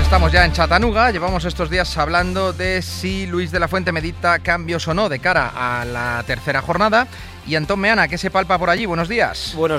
Estamos ya en Chattanooga, llevamos estos días hablando de si Luis de la Fuente medita cambios o no de cara a la tercera jornada. Y Antón Meana, ¿qué se palpa por allí? Buenos días. Buenos